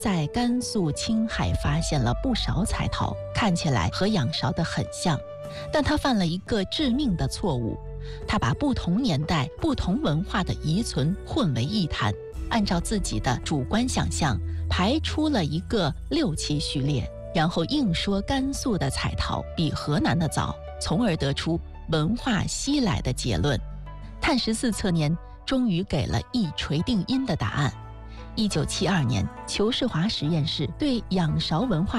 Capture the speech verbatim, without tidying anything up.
在甘肃青海发现了不少彩陶，看起来和仰韶的很像，但他犯了一个致命的错误，他把不同年代、不同文化的遗存混为一谈，按照自己的主观想象排出了一个六期序列，然后硬说甘肃的彩陶比河南的早，从而得出文化西来的结论。碳十四测年终于给了一锤定音的答案。一九七二年，裘世华实验室对仰韶文化